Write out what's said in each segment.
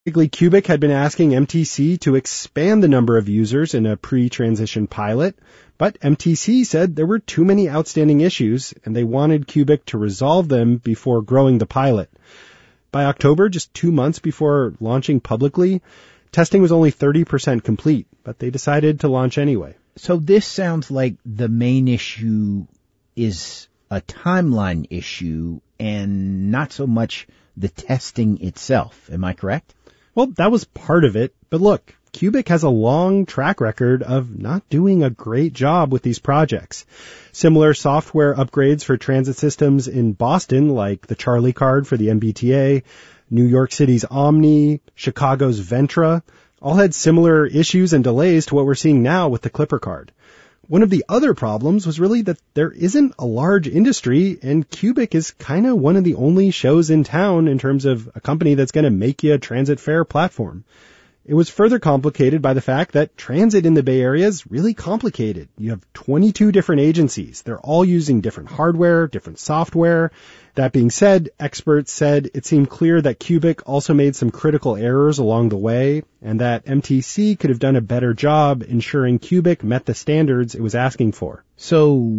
Basically, Cubic had been asking MTC to expand the number of users in a pre-transition pilot, but MTC said there were too many outstanding issues, and they wanted Cubic to resolve them before growing the pilot. By October, just 2 months before launching publicly, testing was only 30% complete, but they decided to launch anyway. So this sounds like the main issue is a timeline issue and not so much the testing itself. Am I correct? Well, that was part of it, but look, Cubic has a long track record of not doing a great job with these projects. Similar software upgrades for transit systems in Boston, like the Charlie card for the MBTA, New York City's Omni, Chicago's Ventra, all had similar issues and delays to what we're seeing now with the Clipper card. One of the other problems was really that there isn't a large industry, and Cubic is kind of one of the only shows in town in terms of a company that's going to make you a transit fare platform. It was further complicated by the fact that transit in the Bay Area is really complicated. You have 22 different agencies. They're all using different hardware, different software. That being said, experts said it seemed clear that Cubic also made some critical errors along the way, and that MTC could have done a better job ensuring Cubic met the standards it was asking for. So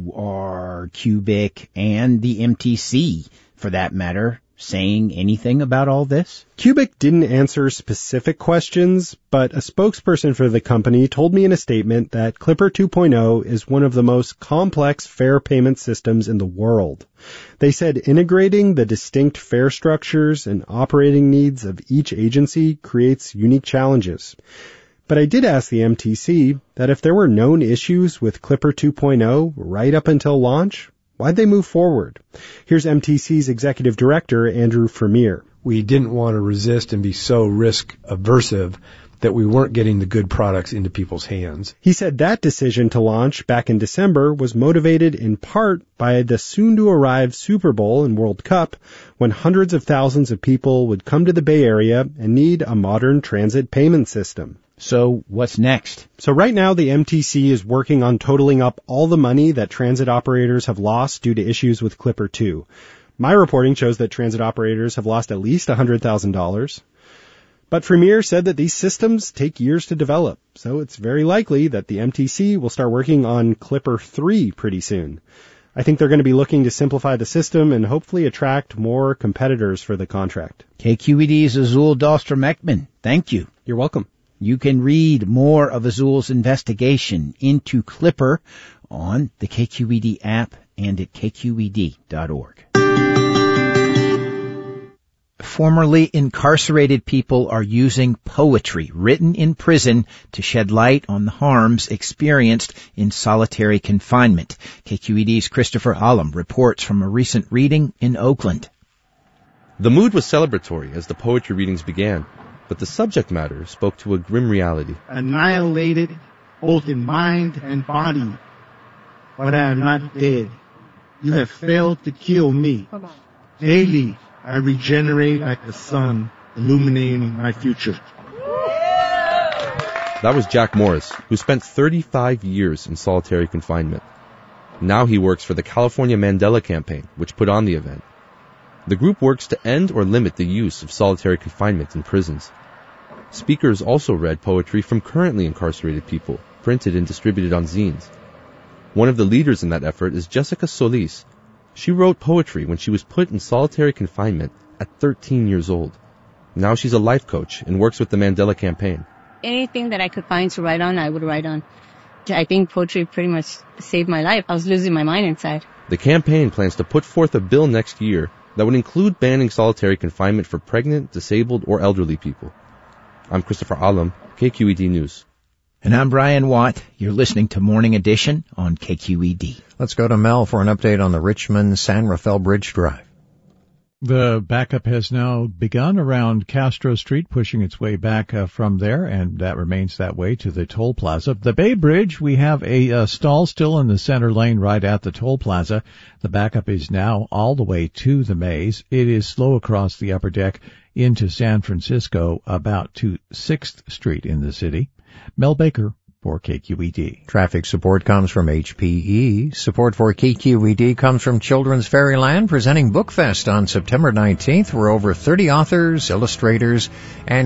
are Cubic and the MTC, for that matter, saying anything about all this? Cubic didn't answer specific questions, but a spokesperson for the company told me in a statement that Clipper 2.0 is one of the most complex fare payment systems in the world. They said integrating the distinct fare structures and operating needs of each agency creates unique challenges. But I did ask the MTC that if there were known issues with Clipper 2.0 right up until launch, why'd they move forward? Here's MTC's executive director, Andrew Vermeer. We didn't want to resist and be so risk aversive that we weren't getting the good products into people's hands. He said that decision to launch back in December was motivated in part by the soon-to-arrive Super Bowl and World Cup, when hundreds of thousands of people would come to the Bay Area and need a modern transit payment system. So what's next? So right now the MTC is working on totaling up all the money that transit operators have lost due to issues with Clipper 2. My reporting shows that transit operators have lost at least $100,000. But Vermeer said that these systems take years to develop, so it's very likely that the MTC will start working on Clipper 3 pretty soon. I think they're going to be looking to simplify the system and hopefully attract more competitors for the contract. KQED's Azul Dahlstrom-Ekman, thank you. You're welcome. You can read more of Azul's investigation into Clipper on the KQED app and at kqed.org. Formerly incarcerated people are using poetry written in prison to shed light on the harms experienced in solitary confinement. KQED's Christopher Alam reports from a recent reading in Oakland. The mood was celebratory as the poetry readings began, but the subject matter spoke to a grim reality. Annihilated both in mind and body, but I am not dead. You have failed to kill me. Daily, I regenerate like the sun, illuminating my future. That was Jack Morris, who spent 35 years in solitary confinement. Now he works for the California Mandela Campaign, which put on the event. The group works to end or limit the use of solitary confinement in prisons. Speakers also read poetry from currently incarcerated people, printed and distributed on zines. One of the leaders in that effort is Jessica Solis. She wrote poetry when she was put in solitary confinement at 13 years old. Now she's a life coach and works with the Mandela Campaign. Anything that I could find to write on, I would write on. I think poetry pretty much saved my life. I was losing my mind inside. The campaign plans to put forth a bill next year that would include banning solitary confinement for pregnant, disabled, or elderly people. I'm Christopher Alam, KQED News. And I'm Brian Watt. You're listening to Morning Edition on KQED. Let's go to Mel for an update on the Richmond-San Rafael Bridge Drive. The backup has now begun around Castro Street, pushing its way back from there, and that remains that way to the toll plaza. The Bay Bridge, we have a stall still in the center lane right at the toll plaza. The backup is now all the way to the Maze. It is slow across the upper deck into San Francisco, about to 6th Street in the city. Mel Baker for KQED. Traffic support comes from HPE. Support for KQED comes from Children's Fairyland, presenting Bookfest on September 19th, where over 30 authors, illustrators, and